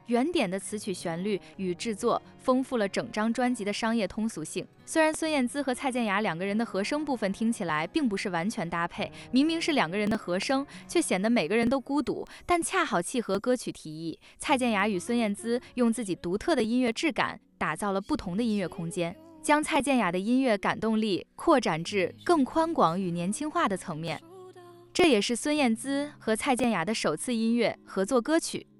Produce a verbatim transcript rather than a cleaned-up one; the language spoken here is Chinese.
原点的词曲旋律与制作丰富了整张专辑的商业通俗性。虽然孙燕姿和蔡健雅两个人的和声部分听起来并不是完全搭配，明明是两个人的和声，却显得每个人都孤独，但恰好契合歌曲题意。蔡健雅与孙燕姿用自己独特的音乐质感打造了不同的音乐空间，将蔡健雅的音乐感动力扩展至更宽广与年轻化的层面。这也是孙燕姿和蔡健雅的首次音乐合作歌曲。